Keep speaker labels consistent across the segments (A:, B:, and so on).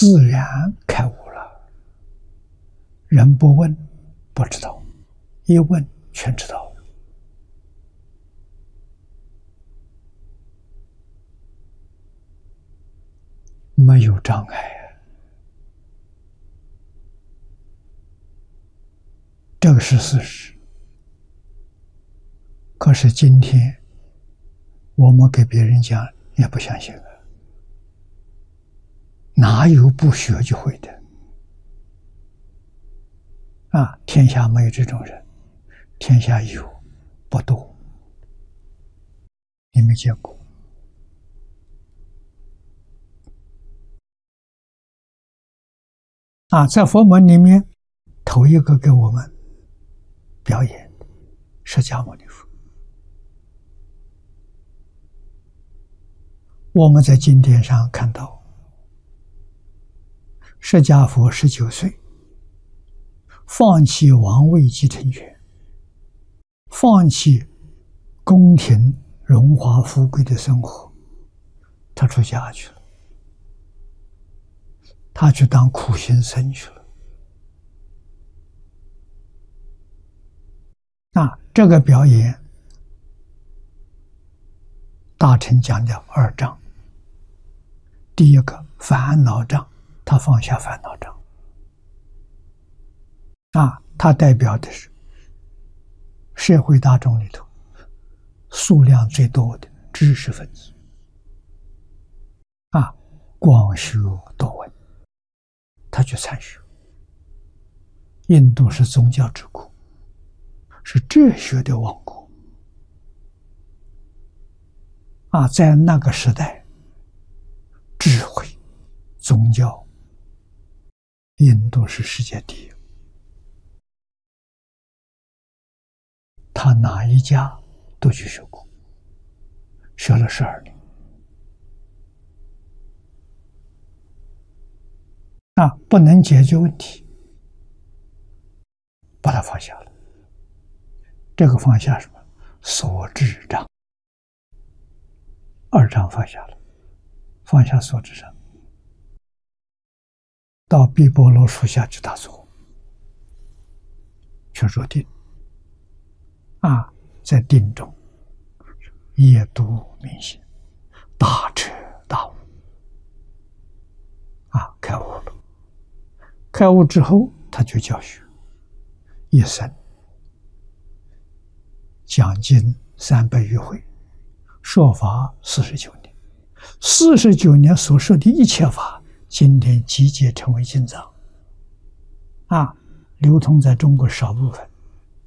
A: 自然开悟了。人不问不知道，一问全知道。没有障碍啊，这个是事实。可是今天我们给别人讲也不相信啊，哪有不学就会的啊？天下没有这种人，天下有不多，你没见过啊？在佛门里面，头一个给我们表演的释迦牟尼佛。我们在经典上看到，释迦佛19岁，放弃王位继承权，放弃宫廷荣华富贵的生活，他出家去了，他去当苦行僧去了。这个表演，大乘讲的2障。第一个烦恼障，他放下烦恼障，他代表的是社会大众里头数量最多的知识分子，广修多闻，他去参学。印度是宗教之国，是哲学的王国，在那个时代，智慧、宗教，印度是世界第一。他哪一家都去学过，学了12年。不能解决问题，把它放下了。这个放下什么？所知障，2障放下了，放下所知障，到毗婆罗树下去打坐，去入定，在定中夜读冥想，大彻大悟，开悟了。开悟之后，他就教学，一生讲经300余回，说法49年，49年所说的一切法，今天集结成为经藏，流通在中国少部分，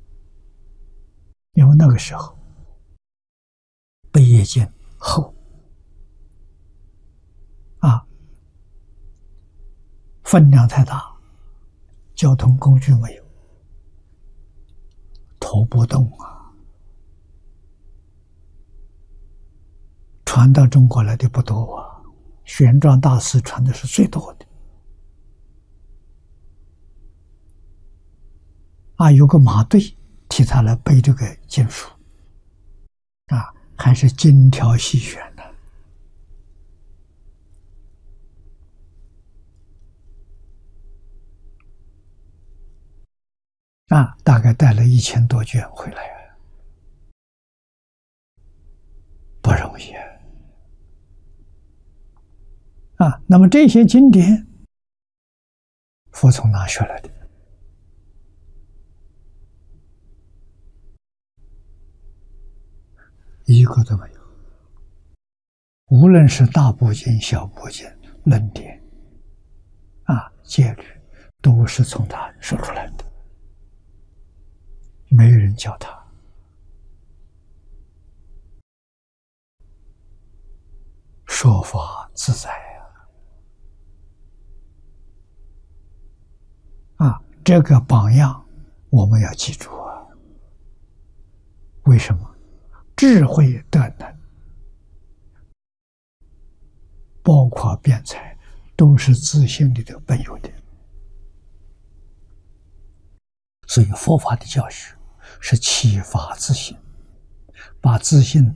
A: 因为那个时候贝叶经厚，分量太大，交通工具没有，拖不动传到中国来的不多玄奘大师传的是最多的。有个马队替他来背这个经书，还是精挑细选的。大概带了1000多卷回来，不容易那么这些经典，佛从哪学来的？一个都没有。无论是大部经、小部经、论点戒律，都是从他说出来的。没人教他，说法自在这个榜样我们要记住为什么？智慧德能，包括辩才，都是自性里的本有的。所以佛法的教学是启发自性，把自性